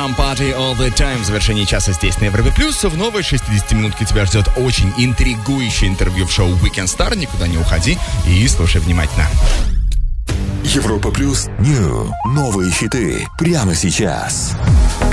Some Party All The Time. В завершении часа здесь на Европе Плюс. В новой 60-минутке тебя ждет очень интригующее интервью в шоу Weekend Star. Никуда не уходи и слушай внимательно. Европа Плюс. Новые хиты прямо сейчас.